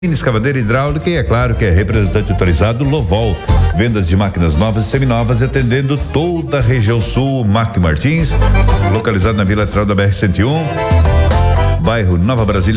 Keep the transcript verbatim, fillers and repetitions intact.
Escavadeira hidráulica e é claro que é representante autorizado Lovol. Vendas de máquinas novas e seminovas atendendo toda a região sul. Mac Martins, localizado na Vila Lateral da B R cento e um, bairro Nova Brasília.